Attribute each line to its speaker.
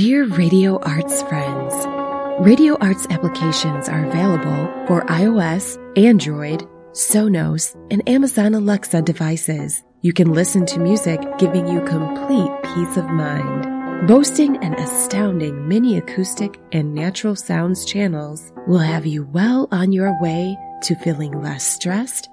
Speaker 1: Dear Radio Arts friends, Radio Arts applications are available for iOS, Android, Sonos, and Amazon Alexa devices. You can listen to music giving you complete peace of mind. Boasting an astounding mini acoustic and natural sounds channels will have you well on your way to feeling less stressed